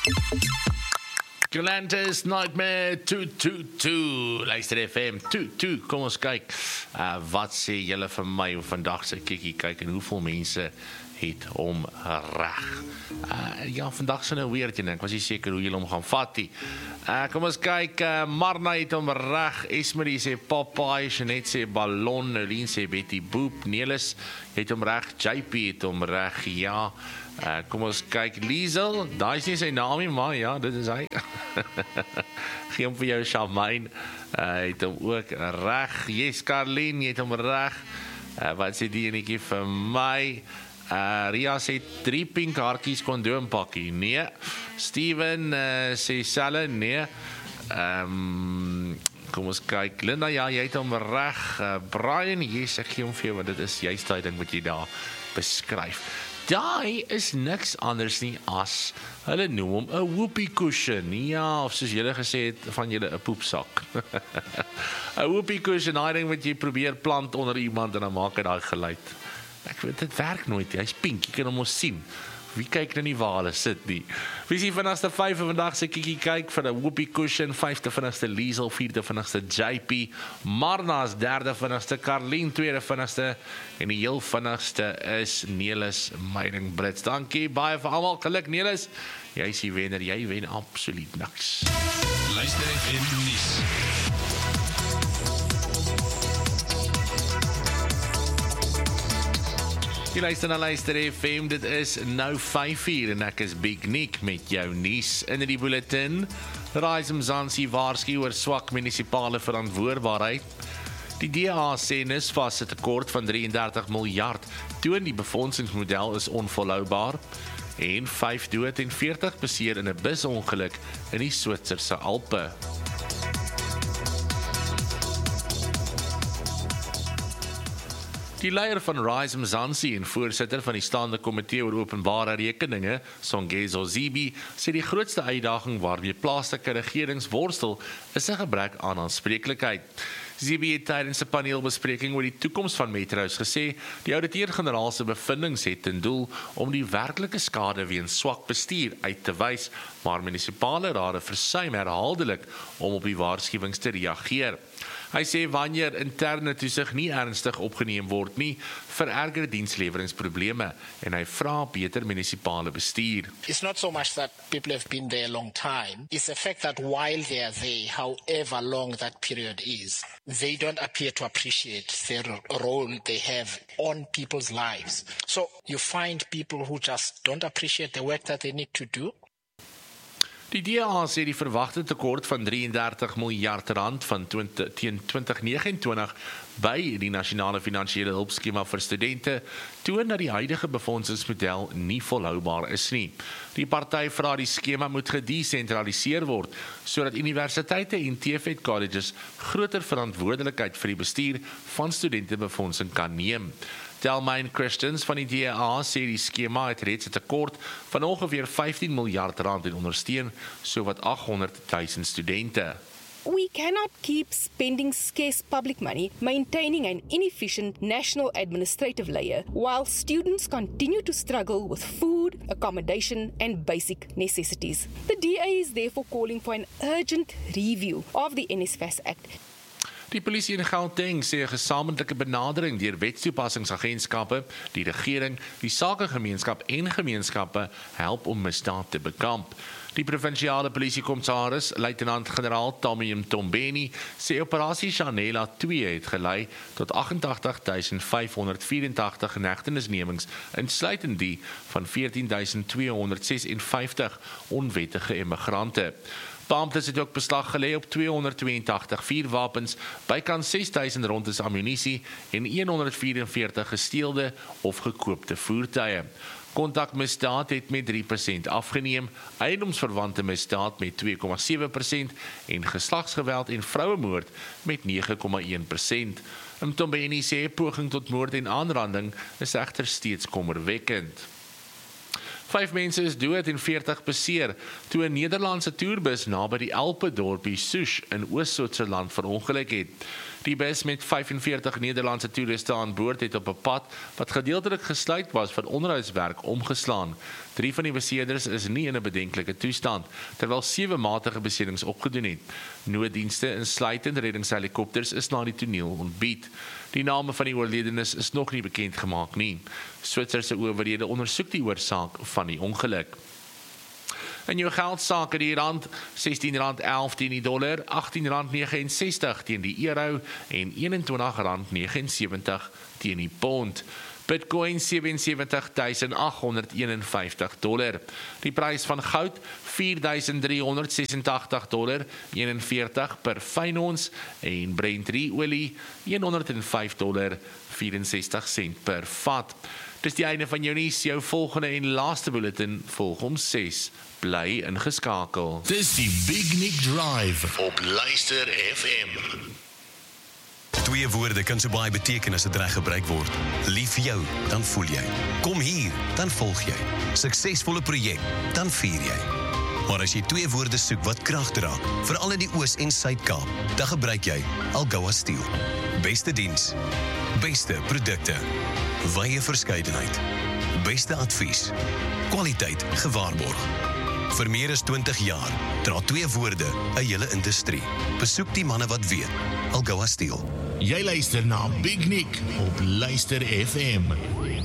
Galantis Nightmare 222 Luister FM 22 Kom ons kyk wat sê julle vir my op vandag se kikkie kyk en hoeveel mense het hom reg. Ja, vandag se nou weertjie, ek was nie seker hoe julle hom gaan vat nie. Kom ons kyk, Marna het hom reg, Esmerie sê Popeye, Jeanette sê Ballon, Nolien sê Betty Boop, Nelis het hom reg, JP het hom reg, ja. Kom ons kyk, Liesel, daar is nie sy naam nie, maar ja, dit is hy. Gee hom vir jou, Charmaine, het hom ook reg. Yes, Carlien, het hom reg. Wat sê die enetjie vir my? Ria sê 3 pink haartjies kondoompakkie. Nee. Steven sê selle, nee. Kom ons kyk. Linda, ja, jy het hom reg. Brian, yes, ek gee hom vir jou, want dit is juist die ding wat jy daar beskryf. Daai is niks anders nie as, hulle noem hom 'n whoopie cushion. Ja, of soos julle gesê het, van julle 'n poepsak. 'n whoopie cushion, daai ding wat jy probeer plant onder iemand en dan maak hy daai geluid. Ek weet, dit werk nooit, hy's pink, jy kan hom ons sien. Wie kyk nou nie waar hulle sit nie? Wie is die vinnigste 5 vandag se kikkie kyk vir 'n whoopie cushion, 5de vinnigste Liesel, 4de vinnigste JP, Marna's 3de vinnigste, Carlien 2de vinnigste en die heel vinnigste is Nelis Meiding Brits. Dankie baie vir almal, geluk Nelis. Jy is die wenner, jy wen absoluut niks. Luister FM nuus. Jy luister na Luister FM, dit is nou 5:00 en ek is Big Nick met jou nuus in die bulletin. Rise Mzansi waarsku oor swak munisipale verantwoordbaarheid. Die DA sê NSFAS se tekort van 33 miljard toon die befondsingsmodel is onvolhoubaar. En 5 dood en 40 beseer in 'n busongeluk in die Switserse Alpe. Die leier van Rise Mzansi en voorsitter van die staande komitee oor openbare rekeninge, Songezo Zibi, sê die grootste uitdaging waarmee plaaslike regerings worstel is 'n gebrek aan aanspreeklikheid. Zibi het tydens 'n paneelbespreking oor die toekoms van metro's gesê, die ouditeur-generaal se bevindings het ten doel om die werklike skade weens swak bestuur uit te wys, maar munisipale rade versuim herhaaldelik om op die waarskuwings te reageer. Hy sê wanneer interne toesig nie ernstig opgeneem word nie, vererger diensleweringsprobleme en hy vra beter munisipale bestuur. It's not so much that people have been there a long time. It's the fact that while they are there, however long that period is, they don't appear to appreciate the role they have on people's lives. So you find people who just don't appreciate the work that they need to do. Die DA sê die verwagte tekort van 33 miljard rand van teen 2029 by die nasionale finansiële hulpskema vir studente toon dat die huidige befondsingsmodel nie volhoubaar is nie. Die party vra die skema moet gedesentraliseer word sodat universiteite en TVET colleges groter verantwoordelikheid vir die bestuur van studentebefondsing kan neem. Delmain Christians van die DA sê die skema het reeds 'n tekort van ongeveer 15 miljard rand en ondersteun sowat 800,000 studente. We cannot keep spending scarce public money, maintaining an inefficient national administrative layer, while students continue to struggle with food, accommodation, and basic necessities. The DA is therefore calling for an urgent review of the NSFAS Act. Die polisie in Gauteng sê 'n gesamentlike benadering deur wetstoepassingsagentskappe, die regering, die sakegemeenskap en gemeenskappe help om misdaad te bekamp. Die provinsiale polisiekommissaris, luitenant-generaal Tommy Mtombeni, sê operasie Chanela 2 het gelei tot 88,584 inhegtenisnemings, insluitend die van 14,256 onwettige immigrante. Beamptes het ook beslag gelê op 282 vuurwapens, bykans 6,000 rondes ammunisie en 144 gesteelde of gekoopte voertuie. Kontakmisdaad het met 3% afgeneem, eiendomsverwante misdaad met 2,7% en geslagsgeweld en vrouemoord met 9,1%. Mtombeni sê poging tot moord en aanranding is egter steeds kommerwekkend. 5 mense is dood en 40 beseer toe 'n Nederlandse toerbus naby die Alpedorpie Soes in Oos-Switserland verongeluk het. Die bus met 45 Nederlandse toeriste aan boord het op 'n pad wat gedeeltelik gesluit was vir onderhoudswerk omgeslaan. 3 van die beseerders is nie in 'n bedenklike toestand, terwyl 7 matige beserings opgedoen het. Nooddienste insluitend reddingshelikopters is na die toneel ontbied. Die name van die oorledenes is nog nie bekend gemaak nie. Switserse owerhede ondersoek die oorsaak van die ongeluk. In jou geldsake die rand, R16.11 teen die dollar, R18.69 teen die euro en R21.79 teen die pond. Bitcoin $77,851. Die prys van goud $4,386.41 per fyn ons en Brent olie $105.64 per vat. Dis die einde van jou nuus, jou volgende en laaste bulletin volg om 6. Bly ingeskakel. Dis die Big Nick Drive op Luister FM. 2 woorde kan so baie beteken as dit reg gebruik word. Lief vir jou, dan voel jy. Kom hier, dan volg jy. Suksesvolle projek, dan vier jy. Maar as jy 2 woorde soek wat krag dra, veral in die Oos- en Suid-Kaap, dan gebruik jy Algoa Steel. Beste diens, beste produkte, wye verskeidenheid, beste advies, kwaliteit gewaarborg. Vir meer as 20 jaar dra 2 woorde 'n hele industrie. Besoek die manne wat weet. Algoa Steel. Jy luister na Big Nick op Luister FM.